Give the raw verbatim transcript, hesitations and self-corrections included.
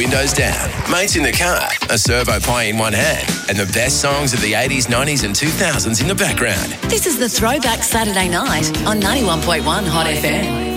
windows down. Mates in the car, a servo pie in one hand, and the best songs of the eighties, nineties and two thousands in the background. This is the Throwback Saturday Night on ninety-one point one Hot F M.